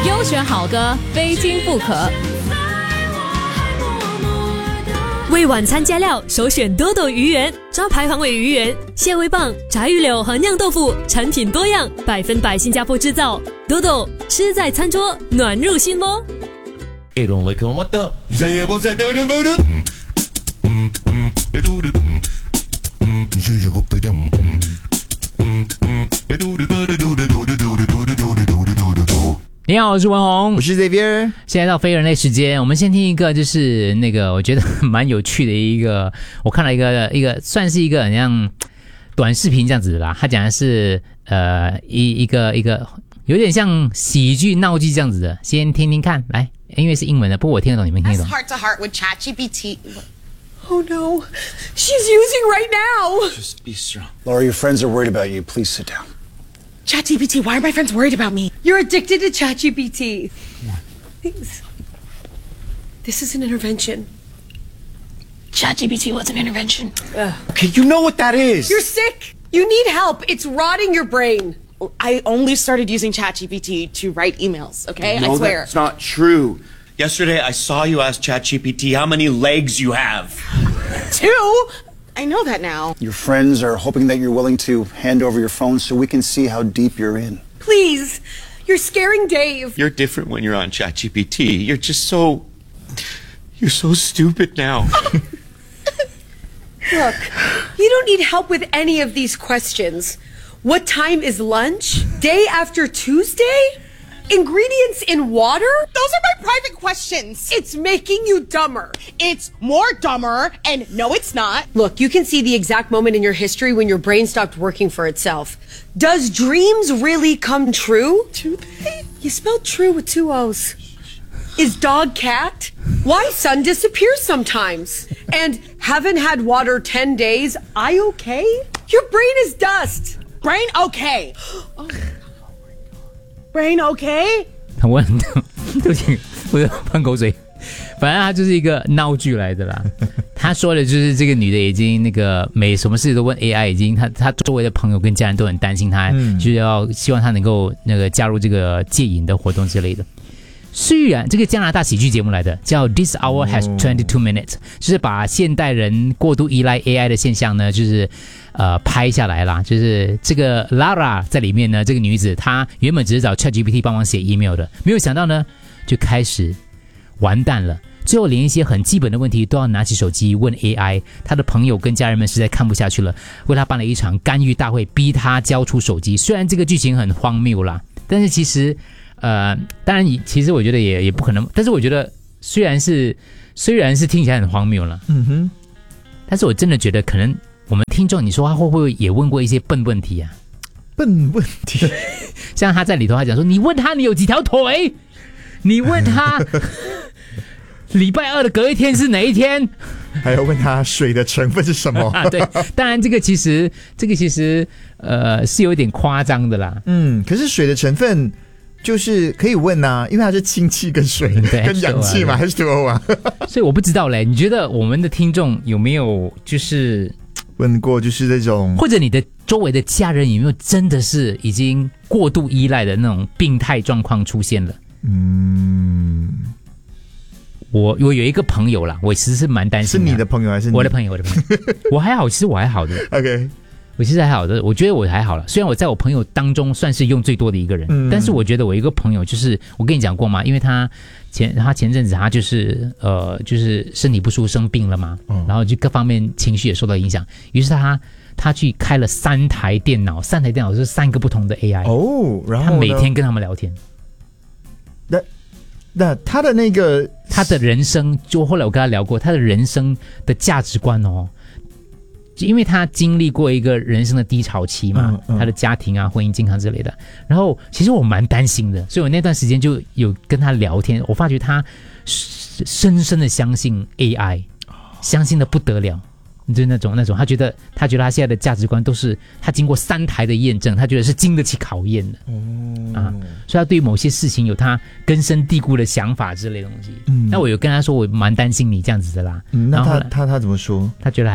优选好歌，非听不可。 为晚餐加料，首选多多鱼圆，招牌黄尾鱼圆、蟹味棒、炸鱼柳和酿豆腐，产品多样，100%新加坡制造。多多吃在餐桌，暖入心窝。 你好，我是文宏， 我是 Xavier。 现在到非人类时间，我们先听一个，就是那个我觉得蛮有趣的一个，我看了一个算是一个很像短视频这样子的啦。他讲的是一个有点像喜剧闹剧这样子的，先听听看。来，因为是英文的，不过我听得懂，你们听得懂。 Heart to heart with ChatGPT. Oh no, she's using right now. Just be strong. Laura, your friends are worried about you. Please sit down. ChatGPT, why are my friends worried about me? You're addicted to ChatGPT. Come on. Thanks. This is an intervention. ChatGPT was an intervention. Okay, you know what that is. You're sick. You need help. It's rotting your brain. I only started using ChatGPT to write emails, okay? No, I swear. that's not true. Yesterday, I saw you ask ChatGPT how many legs you have. 2? I know that now. Your friends are hoping that you're willing to hand over your phone so we can see how deep you're in. Please. You're scaring Dave. You're different when you're on ChatGPT. You're just so... You're so stupid now. Look, you don't need help with any of these questions. What time is lunch? Day after Tuesday? Ingredients in water? Those are my private questions. It's making you dumber. It's more dumber, and no, it's not. Look, you can see the exact moment in your history when your brain stopped working for itself. Does dreams really come true? Do they? You spelled true with 2 O's. Is dog cat? Why sun disappears sometimes? And haven't had water 10 days. I okay? Your brain is dust. Brain okay. Brain okay? 我对不起，我要喷口水。反正他就是一个闹剧来的啦。他说的就是这个女的已经那个什么事都问 AI， 已经他周围的朋友跟家人都很担心她，就是要希望她能够那个加入这个戒瘾的活动之类的。虽然这个加拿大喜剧节目来的，叫 This Hour Has 22 Minutes， 就是把现代人过度依赖 AI 的现象呢，就是拍下来啦。就是这个 Lara 在里面呢，这个女子她原本只是找 ChatGPT 帮忙写 email 的，没有想到呢就开始完蛋了。最后连一些很基本的问题都要拿起手机问 AI， 她的朋友跟家人们实在看不下去了，为她办了一场干预大会，逼她交出手机。虽然这个剧情很荒谬啦，但是其实当然其实我觉得也不可能，但是我觉得虽然是听起来很荒谬了，但是我真的觉得可能我们听众，你说他会不会也问过一些笨问题啊？ 笨问题， 像他在里头他讲说，你问他你有几条腿，你问他礼拜2的隔一天是哪一天， 还要问他水的成分是什么对，当然这个其实是有点夸张的啦。 可是水的成分就是可以问啊，因为它是氢气跟水跟氧气嘛，还是 H2O 啊？ 所以我不知道嘞，你觉得我们的听众有没有就是问过，就是这种， 或者你的周围的家人有没有真的是已经过度依赖的那种病态状况出现了？我有一个朋友啦，我其实是蛮担心的。 是你的朋友还是我的朋友？我还好，其实我还好的。 OK。 我其实还好的，我觉得我还好了。虽然我在我朋友当中算是用最多的一个人，但是我觉得我一个朋友就是我跟你讲过嘛，因为他前阵子他就是身体不舒服生病了嘛，然后就各方面情绪也受到影响，于是他去开了3台电脑是3个不同的 AI 然后他每天跟他们聊天。 那他的那个他的人生，就后来我跟他聊过，他的人生的价值观因为他经历过一个人生的低潮期嘛，他的家庭啊、婚姻健康之类的，然后其实我蛮担心的，所以我那段时间就有跟他聊天，我发觉他深深的相信 AI， 相信的不得了，就是那种他觉得他现在的价值观都是他经过3台的验证，他觉得是经得起考验的所以他对于某些事情有他根深蒂固的想法之类的东西。那我有跟他说我蛮担心你这样子的啦。 那他怎么说？ 他觉得还好。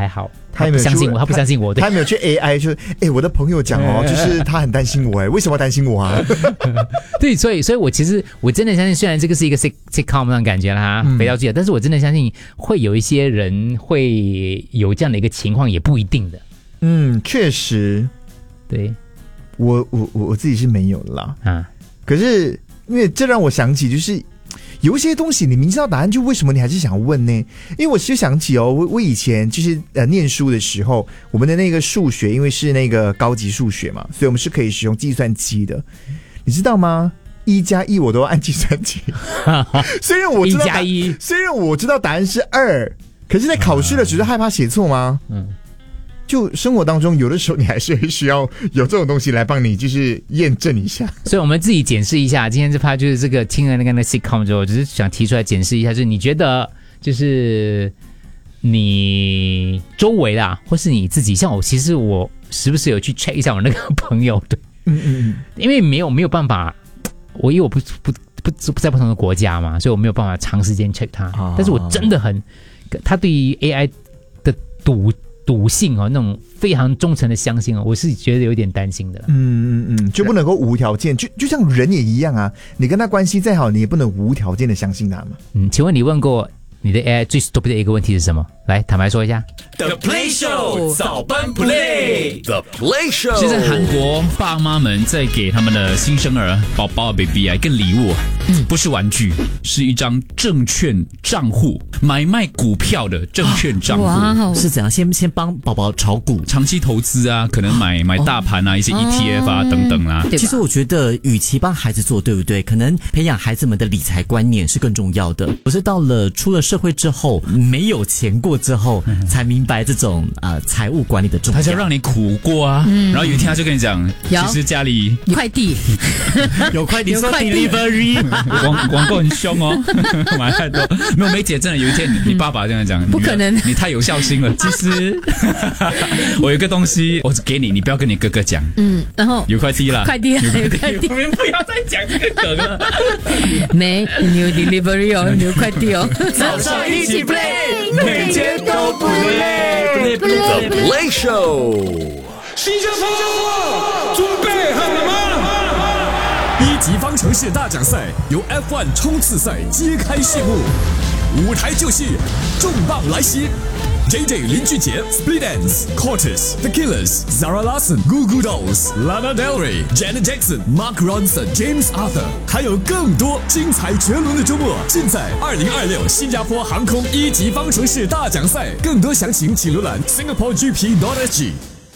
他有没有相信我？他不相信我，对， 他有没有去 AI 就我的朋友讲就是他很担心我为什么要担心我啊？ 对，所以我其实我真的相信，虽然这个是一个 sitcom 那种感觉啦，肥皂剧，但是我真的相信会有一些人会有这样的一个情况，也不一定的。 确实， 对， 我自己是没有啦啊。 可是因为这让我想起，就是有一些东西你明知道答案，就为什么你还是想问呢？因为我就想起我以前就是念书的时候，我们的那个数学，因为是那个高级数学嘛，所以我们是可以使用计算机的，你知道吗？1+1我都要按计算机，虽然我知道1+1，虽然我知道答案是2，可是在考试的时候害怕写错吗？就生活当中有的时候你还是会需要有这种东西来帮你就是验证一下， 所以我们自己检视一下。今天这趴就是这个听了那个 sitcom 之后，只是想提出来检视一下，就是你觉得就是你周围啦，或是你自己，像我，其实我时不时有去 check 一下我那个朋友，对，因为没有办法，因为我不在不同的国家嘛，所以我没有办法长时间 check 他，但是我真的他对于 AI 的笃信那种非常忠诚的相信我是觉得有点担心的啦。 就不能够无条件，就像人也一样啊，你跟他关系再好，你也不能无条件的相信他嘛。 请问你问过你的 AI 最 stupid 的一个问题是什么？来，坦白说一下。 The Play Show 早班 Play The Play Show。现在韩国爸妈们在给他们的新生儿宝宝 baby 一个礼物，不是玩具，是一张证券账户，买卖股票的证券账户。 是怎样？先帮宝宝炒股， 长期投资啊，可能买大盘啊，一些 ETF 啊等等啦。 其实我觉得，与其帮孩子做，对不对？可能培养孩子们的理财观念是更重要的。我是出了社会之后，没有钱过之后，才明白这种财务管理的重要。 他想让你苦过啊，然后有一天他就跟你讲，其实家里快递有快递说 delivery， 广告很凶哦，买太多。没有梅姐，真的有一天你爸爸这样讲， 不可能， 你太有孝心了。其实我有一个东西，我给你，你不要跟你哥哥讲。 然后有快递啦， 快递， 我们不要再讲这个梗了。 没有 delivery 哦，有快递哦。 早上一起 play， 每天都不累。The Play Show。 新加坡，准备好了吗？ 一级方程式大奖赛由 F1 冲刺赛揭开序幕，舞台就是重磅来袭。JJ 林俊杰、Split Enz、Cortez、The Killers、Zara Larsson、Goo Goo Dolls、Lana Del Rey、Janet Jackson、Mark Ronson、James Arthur， 还有更多精彩绝伦的周末，尽在2026新加坡航空一级方程式大奖赛。更多详情请浏览 singaporegp.sg。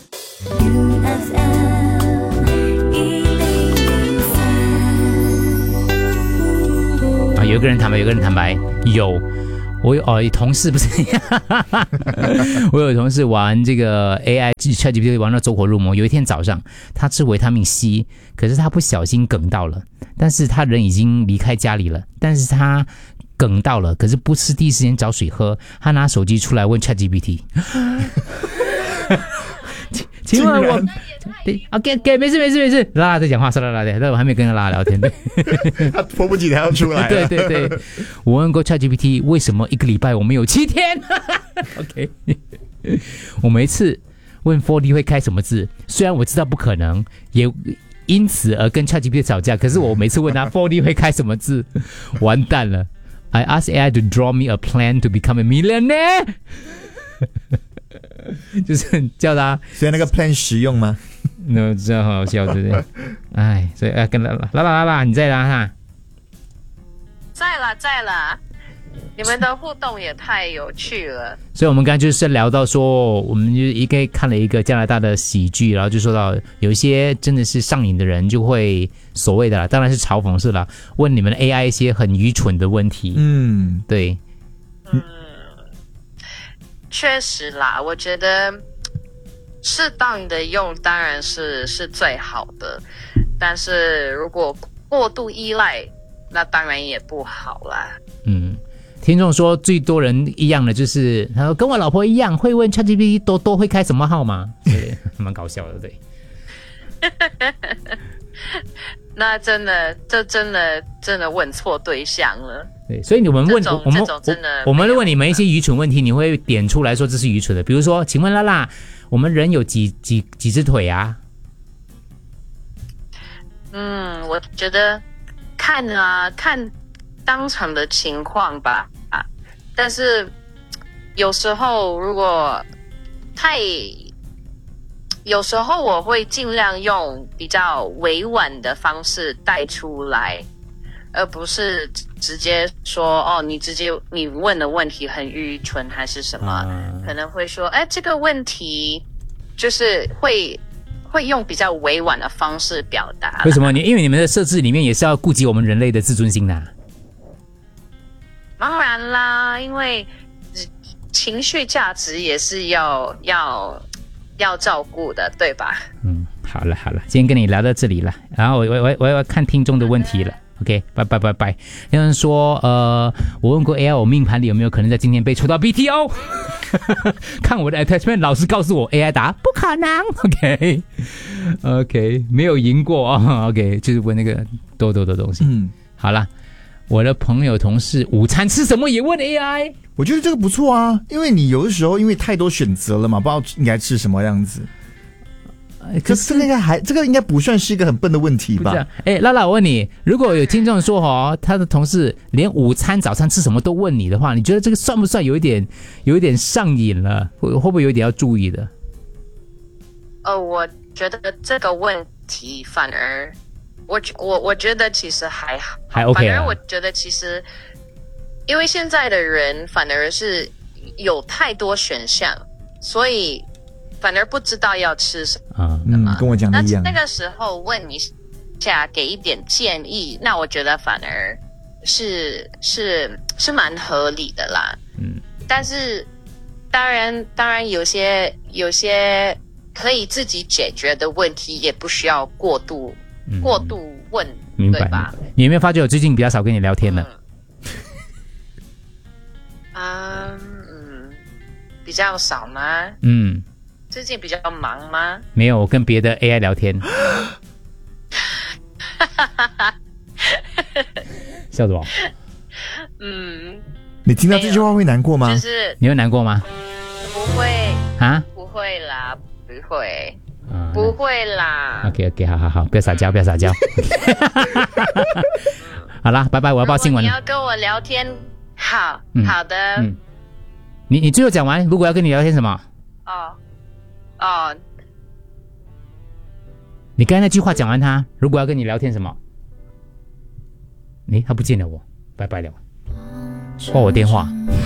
有一个人坦白，我有同事不是，我有同事玩这个 AI ChatGPT 玩到走火入魔。有一天早上，他吃维他命 C， 可是他不小心梗到了，但是他人已经离开家里了，但是他梗到了，可是不是第一时间找水喝，他拿手机出来问 ChatGPT。请问我，OK， 没事，拉拉在讲话，是拉拉的，但我还没跟拉拉聊天，对， 他迫不及待要出来了。对，我问过 ChatGPT 为什么1个礼拜我们有7天？OK， 我每一次问 4D 会开什么字，虽然我知道不可能，也因此而跟 ChatGPT 吵架，可是我每次问他 4D 会开什么字，完蛋了。I asked AI to draw me a plan to become a millionaire。就是叫他， 所以那个 plan 实用吗？ 那这样好笑，对不对？哎，所以跟拉，你在拉哈？ 在了，你们的互动也太有趣了。 所以我们刚才就是聊到说，我们就一个看了一个加拿大的喜剧，然后就说到有一些真的是上瘾的人就会所谓的啦，当然是嘲讽是啦，问你们的 AI 一些很愚蠢的问题。对。 确实啦，我觉得适当的用当然是最好的，但是如果过度依赖，那当然也不好啦。 听众说最多人一样的就是他说跟我老婆一样会问 ChatGPT 多会开什么号码，对，蛮搞笑的，对。 那真的问错对象了。 对，所以我们问我们问你们一些愚蠢问题，你会点出来说这是愚蠢的。比如说，请问拉拉，我们人有几只腿啊？ 我觉得看当场的情况吧。但是有时候如果有时候我会尽量用比较委婉的方式带出来，而不是直接说你问的问题很愚蠢还是什么，可能会说这个问题就是会用比较委婉的方式表达。 为什么？因为你们的设置里面也是要顾及我们人类的自尊心的。 当然啦，因为情绪价值也是要照顾的，对吧？ 好了，今天跟你聊到这里了，然后我要看听众的问题了。OK， 拜。有人说，我问过 AI， 我命盘里有没有可能在今天被抽到 BTO？ 看我的 attachment， 老师告诉我 AI 答不可能。OK， 没有赢过啊。OK， 就是问那个多的东西。好了，我的朋友同事午餐吃什么也问 AI。 我觉得这个不错啊，因为你有的时候因为太多选择了嘛，不知道应该吃什么样子。可是这个应该不算是一个很笨的问题吧？ 拉拉，我问你，如果有听众说他的同事连午餐、早餐吃什么都问你的话，你觉得这个算不算有一点上瘾了？会不会有一点要注意的？ 我觉得这个问题反而，我觉得其实还好， 还 OK 反而我觉得其实。因为现在的人反而是有太多选项，所以反而不知道要吃什么跟我讲的一样。 那个时候问一下，给一点建议，那我觉得反而是蛮合理的啦。但是当然有些可以自己解决的问题，也不需要过度问， 明白吧？你有没有发觉我最近比较少跟你聊天了？ 比较少吗？最近比较忙吗？ 没有，我跟别的 AI 聊天。笑什么？ 你听到这句话会难过吗？ 就是你会难过吗？ 不会啊？ 不会啦，不会啦。 OK， 好，不要撒娇。好啦，拜拜，我要报新闻了。 你要跟我聊天，好的。 你最后讲完，如果要跟你聊天什么？你刚才那句话讲完他，如果要跟你聊天什么？他不见了我，拜拜了，挂我电话。